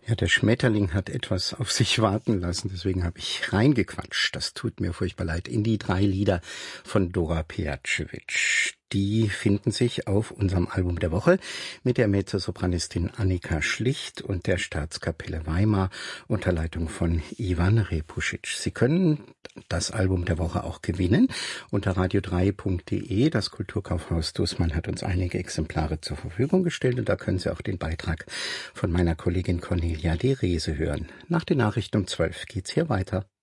Ja, der Schmetterling hat etwas auf sich warten lassen, deswegen habe ich reingequatscht. Das tut mir furchtbar leid. In die 3 Lieder von Dora Pejacevic. Die finden sich auf unserem Album der Woche mit der Mezzosopranistin Annika Schlicht und der Staatskapelle Weimar unter Leitung von Ivan Repusic. Sie können das Album der Woche auch gewinnen unter radio3.de. Das Kulturkaufhaus Dußmann hat uns einige Exemplare zur Verfügung gestellt und da können Sie auch den Beitrag von meiner Kollegin Cornelia de Rese hören. Nach den Nachrichten um 12 geht's hier weiter.